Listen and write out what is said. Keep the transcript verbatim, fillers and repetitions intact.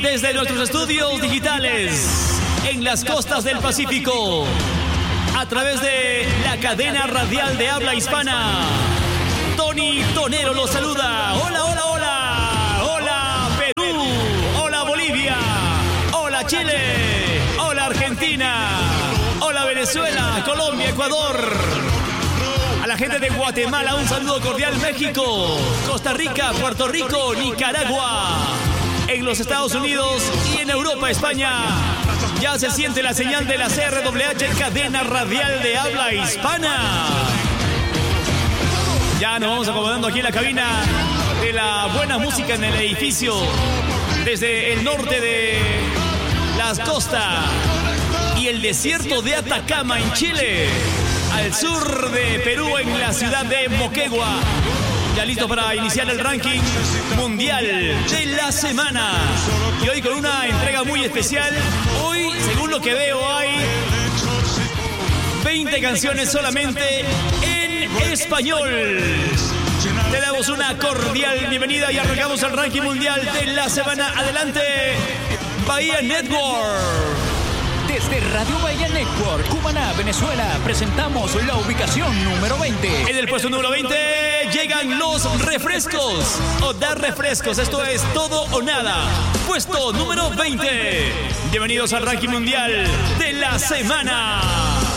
desde nuestros estudios digitales en las costas del Pacífico, a través de la cadena radial de habla hispana, Tony Tonero los saluda. Hola, hola, hola. Hola Perú, hola Bolivia, hola Chile, hola Argentina, hola Venezuela, Colombia, Ecuador. A la gente de Guatemala un saludo cordial. México, Costa Rica, Puerto Rico, Nicaragua. En los Estados Unidos y en Europa, España, ya se siente la señal de la C R W H, cadena radial de habla hispana. Ya nos vamos acomodando aquí en la cabina de la buena música en el edificio, desde el norte de las costas y el desierto de Atacama en Chile, al sur de Perú en la ciudad de Moquegua. Ya listo para iniciar el ranking mundial de la semana. Y hoy con una entrega muy especial. Hoy, según lo que veo, hay veinte canciones solamente en español. Te damos una cordial bienvenida y arrancamos el ranking mundial de la semana. Adelante, Bahía Network. Desde Radio Bahía Network, Cumaná, Venezuela, presentamos la ubicación número veinte. En el puesto número veinte llegan los refrescos, o dar refrescos, esto es todo o nada. Puesto número veinte. Bienvenidos al ranking mundial de la semana.